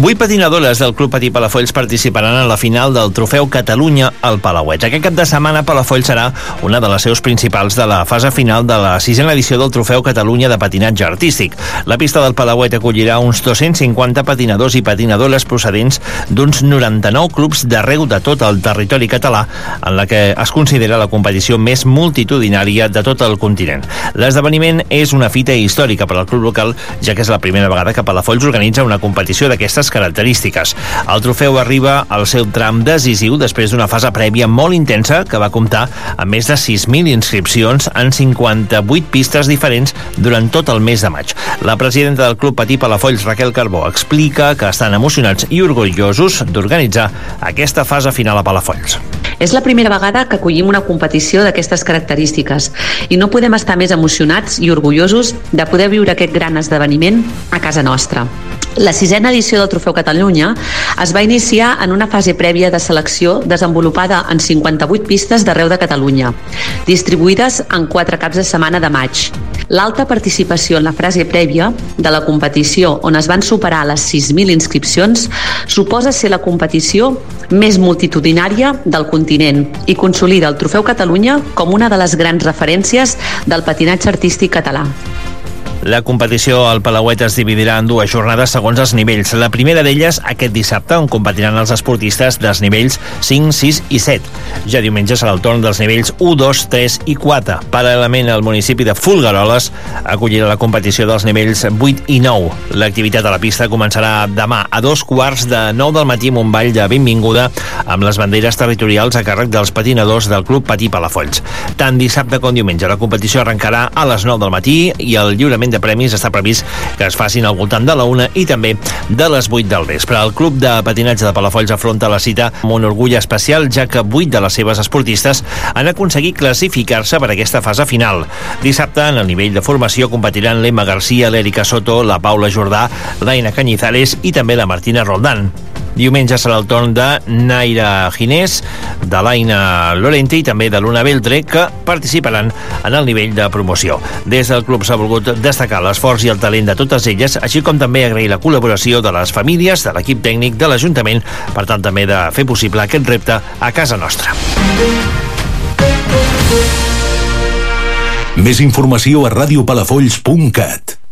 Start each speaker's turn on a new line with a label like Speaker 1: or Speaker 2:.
Speaker 1: 8 patinadores del Club Patí Palafolls participaran en la final del Trofeu Catalunya al Palauet. Aquest cap de setmana Palafolls serà una de les seus principals de la fase final de la 6a edició del Trofeu Catalunya de patinatge artístic. La pista del Palauet acollirà uns 250 patinadors i patinadores procedents d'uns 99 clubs d'arreu de tot el territori català, en la que es considera la competició més multitudinària de tot el continent. L'esdeveniment és una fita històrica per al club local, ja que és la primera vegada que Palafolls organitza una competició d'aquestes característiques. El trofeu arriba al seu tram decisiu després d'una fase prèvia molt intensa que va comptar amb més de 6.000 inscripcions en 58 pistes diferents durant tot el mes de maig. La presidenta del Club Patí Palafolls, Raquel Carbó, explica que estan emocionats i orgullosos d'organitzar aquesta fase final a Palafolls.
Speaker 2: És la primera vegada que acollim una competició d'aquestes característiques i no podem estar més emocionats i orgullosos de poder viure aquest gran esdeveniment a casa nostra. La 6a edició del Trofeu Catalunya es va iniciar en una fase prèvia de selecció desenvolupada en 58 pistes d'arreu de Catalunya, distribuïdes en 4 caps de setmana de maig. L'alta participació en la fase prèvia de la competició, on es van superar les 6.000 inscripcions, suposa ser la competició més multitudinària del continent i consolida el Trofeu Catalunya com una de les grans referències del patinatge artístic català.
Speaker 1: La competició al Palauet es dividirà en 2 jornades segons els nivells. La primera d'elles aquest dissabte, on competiran els esportistes dels nivells 5, 6 i 7. Ja diumenge serà el torn dels nivells 1, 2, 3 i 4. Paral·lelament, el municipi de Folgueroles acollirà la competició dels nivells 8 i 9. L'activitat a la pista començarà demà a 2:45 del matí amb un ball de benvinguda amb les banderes territorials a càrrec dels patinadors del Club Patí Palafolls. Tant dissabte com diumenge la competició arrencarà a les 9 del matí i el lliurament de premis està previst que es facin al voltant de la 1 i també de les 8 del vespre. El Club de Patinatge de Palafolls afronta la cita amb un orgull especial, ja que 8 de les seves esportistes han aconseguit classificar-se per aquesta fase final. Dissabte, en el nivell de formació, competiran l'Emma Garcia, l'Èrica Soto, la Paula Jordà, l'Aina Cañizares i també la Martina Roldán. Diumenge serà el torn de Naira Ginés, de l'Aina Lorente i també de l'Una Beltre, que participaran en el nivell de promoció. Des del club s'ha volgut destacar l'esforç i el talent de totes elles, així com també agrair la col·laboració de les famílies, de l'equip tècnic, de l'Ajuntament, per tant també de fer possible aquest repte a casa nostra.
Speaker 3: Més informació a radiopalafolls.cat.